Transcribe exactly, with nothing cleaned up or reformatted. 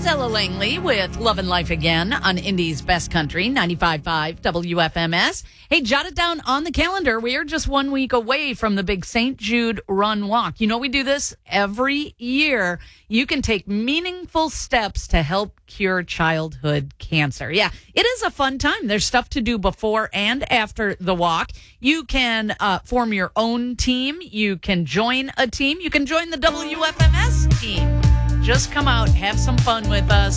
Ella Langley with Love and Life Again on Indy's Best Country, ninety-five point five W F M S. Hey, jot it down on the calendar. We are just one week away from the big Saint Jude Run Walk. You know, we do this every year. You can take meaningful steps to help cure childhood cancer. Yeah, it is a fun time. There's stuff to do before and after the walk. You can uh, form your own team. You can join a team. You can join the W F M S team. Just come out, have some fun with us.